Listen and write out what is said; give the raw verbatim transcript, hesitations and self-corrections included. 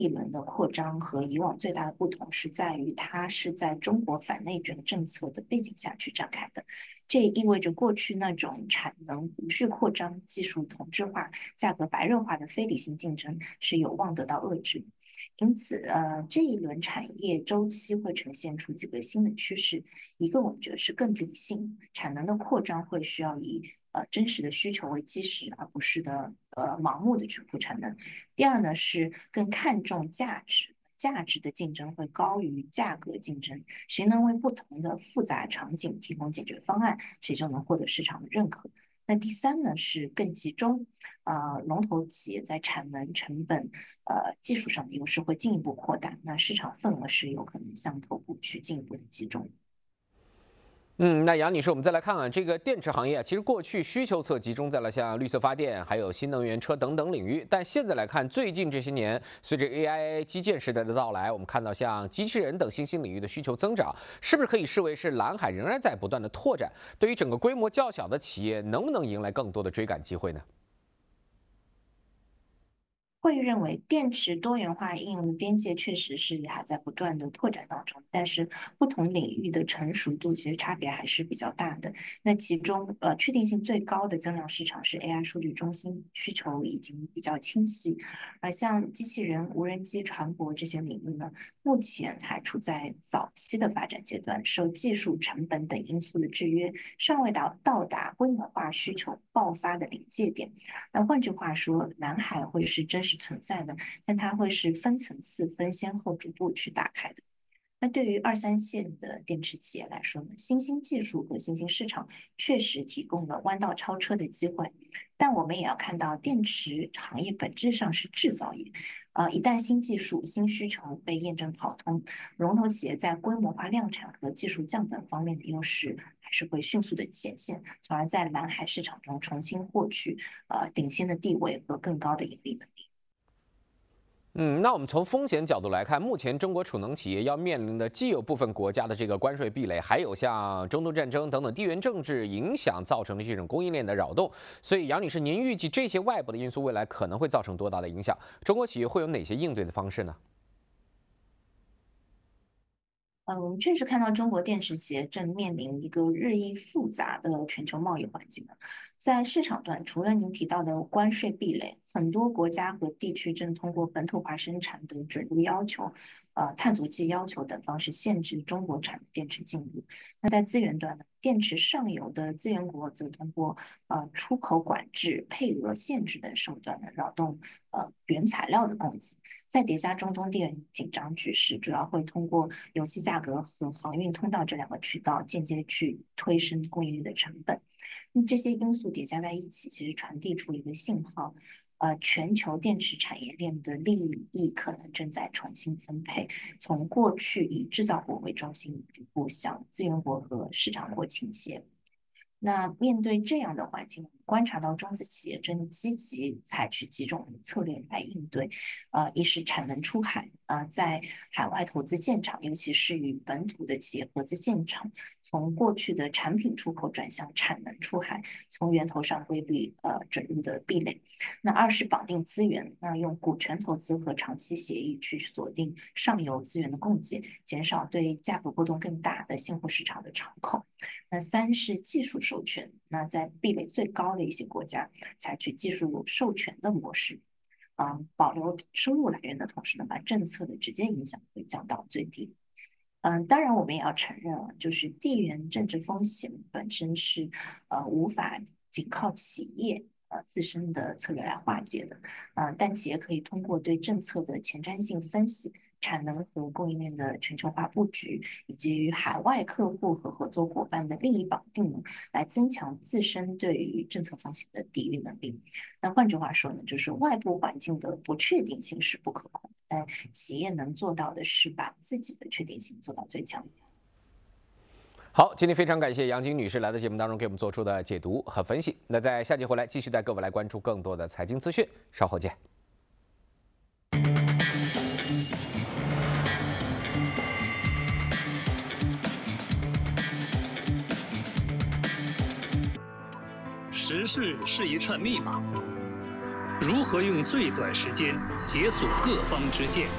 一轮的扩张和以往最大的不同是在于，它是在中国反内卷政策的背景下去展开的。这也意味着过去那种产能无序扩张、技术同质化、价格白热化的非理性竞争是有望得到遏制。因此，呃，这一轮产业周期会呈现出几个新的趋势。一个我们觉得是更理性，产能的扩张会需要以呃真实的需求为基石，而不是的呃盲目的去铺产能。第二呢是更看重价值。价值的竞争会高于价格竞争，谁能为不同的复杂场景提供解决方案，谁就能获得市场的认可。那第三呢是更集中，呃，龙头企业在产能、成本、呃技术上的优势会进一步扩大，那市场份额是有可能向头部去进一步的集中。 嗯，那杨女士，我们再来看看这个电池行业啊。其实过去需求侧集中在了像绿色发电、还有新能源车等等领域，但现在来看，最近这些年，随着 A I 基建时代的到来，我们看到像机器人等新兴领域的需求增长，是不是可以视为是蓝海仍然在不断的拓展？对于整个规模较小的企业，能不能迎来更多的追赶机会呢？ 会认为电池多元化应用的边界确实是还在不断的拓展当中，但是不同领域的成熟度其实差别还是比较大的。那其中呃确定性最高的增量市场是 A I 数据中心，需求已经比较清晰。而像机器人、无人机、船舶这些领域呢，目前还处在早期的发展阶段，受技术成本等因素的制约，尚未到到达规模化需求爆发的临界点。那换句话说，蓝海会是真实存在的，但它会是分层次、分先后逐步去打开的。那对于二三线的电池企业来说呢，新兴技术和新兴市场确实提供了弯道超车的机会，但我们也要看到，电池行业本质上是制造业，呃，一旦新技术、新需求被验证跑通，龙头企业在规模化量产和技术降本方面的优势还是会迅速的显现，从而在蓝海市场中重新获取呃领先的地位和更高的盈利能力。 嗯，那我们从风险角度来看，目前中国储能企业要面临的既有部分国家的这个关税壁垒，还有像中东战争等等地缘政治影响造成的这种供应链的扰动。所以，杨女士，您预计这些外部的因素未来可能会造成多大的影响？中国企业会有哪些应对的方式呢？ 呃，我们确实看到中国电池企业正面临一个日益复杂的全球贸易环境了。在市场端，除了您提到的关税壁垒，很多国家和地区正通过本土化生产的准入要求、呃碳足迹要求等方式限制中国产的电池进入。那在资源端呢，电池上游的资源国则通过呃出口管制、配额限制等手段呢，扰动呃原材料的供给。再叠加中东地缘紧张局势，主要会通过油气价格和航运通道这两个渠道间接去推升供应链的成本。那这些因素叠加在一起，其实传递出一个信号，呃，全球电池产业链的利益可能正在重新分配，从过去以制造国为中心，逐步向资源国和市场国倾斜。那面对这样的环境，观察到中资企业正积极采取几种策略来应对。呃，一是产能出海，呃，在海外投资建厂，尤其是与本土的企业合资建厂，从过去的产品出口转向产能出海，从源头上规避呃准入的壁垒。那二是绑定资源，那用股权投资和长期协议去锁定上游资源的供给，减少对价格波动更大的现货市场的敞口。那三是技术授权，那在壁垒最高的一些国家，采取技术授权的模式，嗯，保留收入来源的同时呢，把政策的直接影响会降到最低。嗯，当然我们也要承认啊，就是地缘政治风险本身是呃无法仅靠企业呃自身的策略来化解的，呃，但企业可以通过对政策的前瞻性分析、产能和供应链的全球化布局，以及与海外客户和合作伙伴的利益绑定呢，来增强自身对于政策风险的抵御能力。那换句话说呢，就是外部环境的不确定性是不可控的，但企业能做到的是把自己的确定性做到最强。 好，今天非常感谢杨晶女士来到节目当中给我们做出的解读和分析。那在下集回来继续带各位来关注更多的财经资讯，稍后见。 时事是一串密码，如何用最短时间解锁各方之见？